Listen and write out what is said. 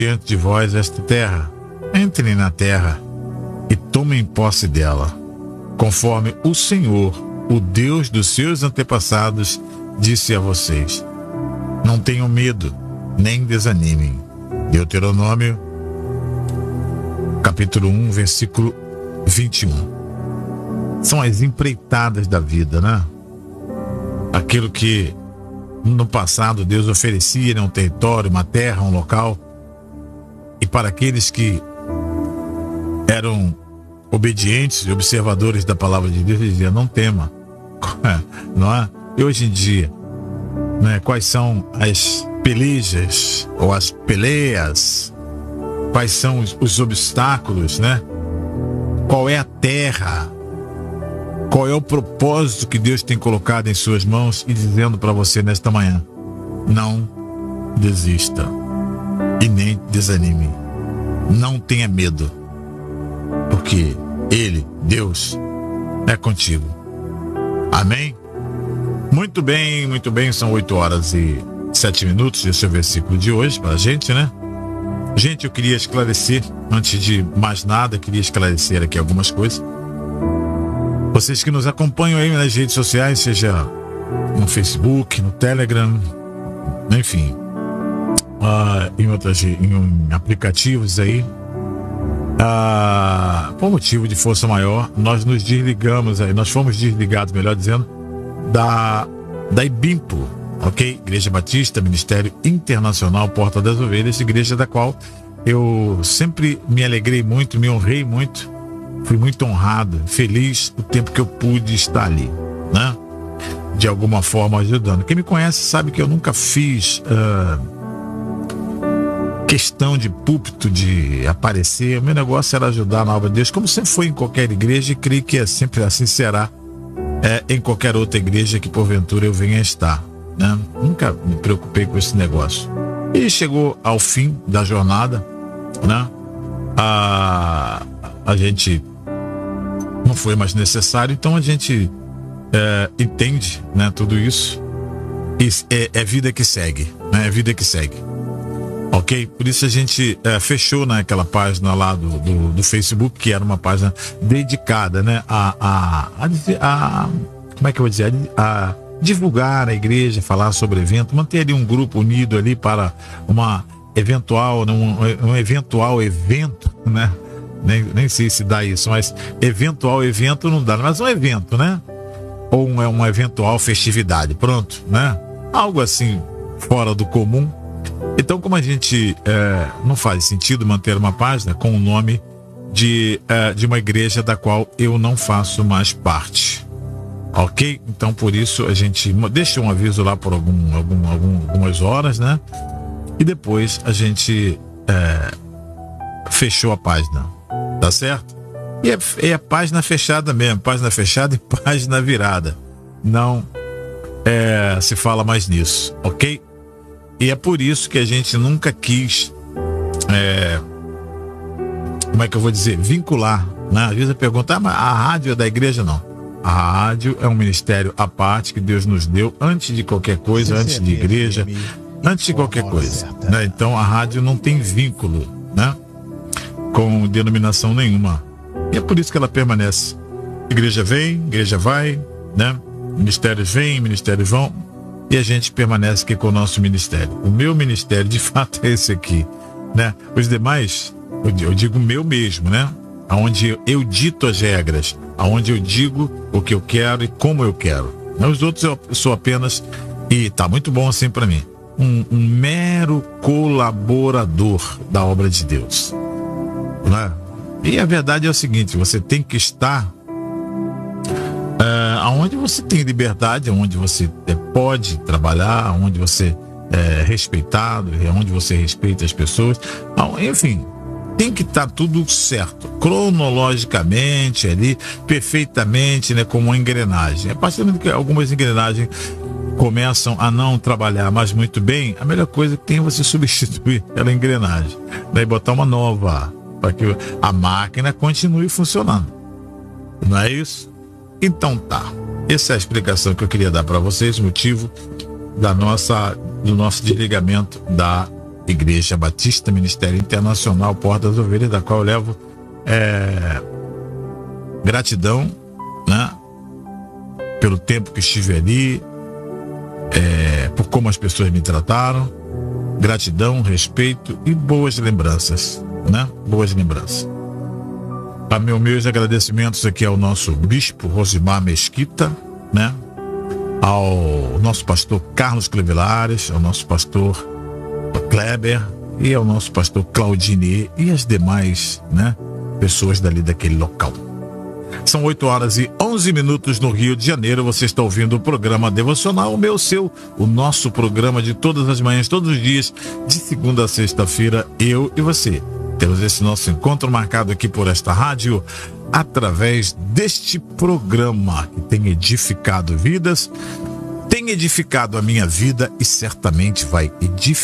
diante de vós esta terra. Entrem na terra e tomem posse dela, conforme o Senhor, o Deus dos seus antepassados, disse a vocês. Não tenham medo, nem desanimem. Deuteronômio, capítulo 1, versículo 21. São as empreitadas da vida, né? Aquilo que no passado Deus oferecia, né? Um território, uma terra, um local. E para aqueles que eram obedientes e observadores da palavra de Deus, ele dizia, não tema. Não é? E hoje em dia, né? Quais são as pelejas ou as peleias? Quais são os obstáculos, né? Qual é a terra? Qual é o propósito que Deus tem colocado em suas mãos e dizendo para você nesta manhã? Não desista e nem desanime. Não tenha medo, porque Ele, Deus, é contigo. Amém? Muito bem, são 8h07. Esse é o versículo de hoje para a gente, né? Gente, eu queria esclarecer, antes de mais nada, queria esclarecer aqui algumas coisas. Vocês que nos acompanham aí nas redes sociais, seja no Facebook, no Telegram, enfim, em aplicativos aí, por motivo de força maior, nós nos desligamos aí, nós fomos desligados, melhor dizendo, da IBIMPO, ok? Igreja Batista, Ministério Internacional Porta das Ovelhas, igreja da qual eu sempre me alegrei muito, me honrei muito, fui muito honrado, feliz o tempo que eu pude estar ali, né? De alguma forma ajudando. Quem me conhece sabe que eu nunca fiz questão de púlpito, de aparecer. O meu negócio era ajudar na obra de Deus, como sempre foi em qualquer igreja, e creio que sempre assim será em qualquer outra igreja que porventura eu venha estar, né? Nunca me preocupei com esse negócio. E chegou ao fim da jornada, né? A gente não foi mais necessário, então a gente entende, né, tudo isso, e é vida que segue, né? É vida que segue, ok? Por isso a gente fechou naquela página lá do Facebook, que era uma página dedicada, né, como é que eu vou dizer, a divulgar a igreja, falar sobre evento, manter ali um grupo unido ali para um eventual evento, né? Nem sei se dá isso, mas eventual evento não dá, mas um evento, né? Ou uma eventual festividade, pronto, né? Algo assim fora do comum. Então, como a gente não faz sentido manter uma página com o nome de uma igreja da qual eu não faço mais parte, ok? Então, por isso a gente deixa um aviso lá por algumas horas, né? E depois a gente fechou a página. Tá certo? E é página fechada mesmo, página fechada e página virada. Não se fala mais nisso, ok? E é por isso que a gente nunca quis, como é que eu vou dizer, vincular, né? Às vezes a pergunta, mas a rádio é da igreja? Não. A rádio é um ministério à parte que Deus nos deu antes de qualquer coisa, antes de igreja, antes de qualquer coisa, né? Então a rádio não tem vínculo, né, com denominação nenhuma. E é por isso que ela permanece. Igreja vem, igreja vai, né? Ministérios vêm, ministérios vão, e a gente permanece aqui com o nosso ministério. O meu ministério, de fato, é esse aqui, né? Os demais, eu digo o meu mesmo, né? Onde eu dito as regras, onde eu digo o que eu quero e como eu quero. Os outros eu sou apenas, e tá muito bom assim para mim, um mero colaborador da obra de Deus, né? E a verdade é o seguinte: você tem que estar aonde você tem liberdade, aonde você pode trabalhar, aonde você é respeitado, aonde você respeita as pessoas, enfim, tem que estar tudo certo, cronologicamente ali, perfeitamente, né, como uma engrenagem. A partir do momento que algumas engrenagens começam a não trabalhar mais muito bem, a melhor coisa que tem é você substituir aquela engrenagem, né, e botar uma nova, para que a máquina continue funcionando. Não é isso? Então tá. Essa é a explicação que eu queria dar para vocês, o motivo do nosso desligamento da Igreja Batista Ministério Internacional Porta das Ovelhas, da qual eu levo gratidão, né, pelo tempo que estive ali, por como as pessoas me trataram, gratidão, respeito e boas lembranças, né? Boas lembranças. Meus agradecimentos aqui ao nosso bispo Rosimar Mesquita, né? Ao nosso pastor Carlos Clevelares, ao nosso pastor Kleber e ao nosso pastor Claudine e as demais, né, pessoas dali daquele local. São 8h11 no Rio de Janeiro. Você está ouvindo o programa Devocional, o nosso programa de todas as manhãs, todos os dias, de segunda a sexta-feira, eu e você. Temos esse nosso encontro marcado aqui por esta rádio, através deste programa que tem edificado vidas, tem edificado a minha vida e certamente vai edificar